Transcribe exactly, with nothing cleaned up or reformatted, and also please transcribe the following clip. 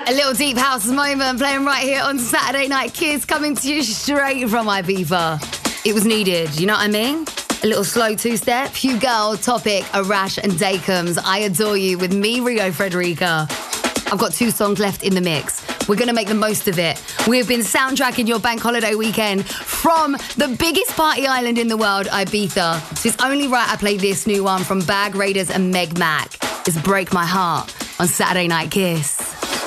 A little deep house moment playing right here on Saturday Night Kiss, coming to you straight from Ibiza. It was needed, you know what I mean? A little slow two-step, Hugo, Topic, Arash and Dakems. I Adore You with me, Rio Frederica. I've got two songs left in the mix. We're going to make the most of it. We've been soundtracking your bank holiday weekend from the biggest party island in the world, Ibiza. So it's only right I play this new one from Bag Raiders and Meg Mac. It's Break My Heart on Saturday Night Kiss.